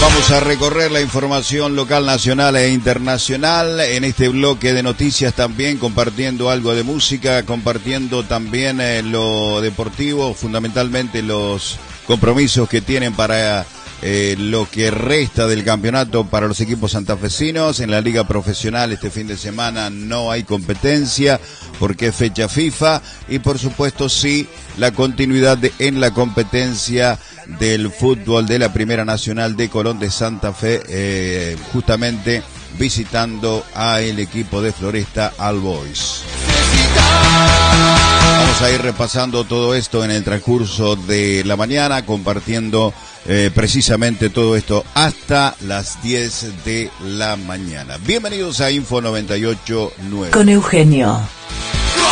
Vamos a recorrer la información local, nacional e internacional en este bloque de noticias, también compartiendo algo de música, compartiendo también lo deportivo, fundamentalmente los compromisos que tienen para lo que resta del campeonato para los equipos santafesinos. En la liga profesional este fin de semana no hay competencia porque es fecha FIFA, y por supuesto sí la continuidad en la competencia del fútbol de la Primera Nacional de Colón de Santa Fe, justamente visitando a el equipo de Floresta All Boys. Vamos a ir repasando todo esto en el transcurso de la mañana, compartiendo precisamente todo esto hasta las 10 de la mañana. Bienvenidos a Info 98.9. Con Eugenio.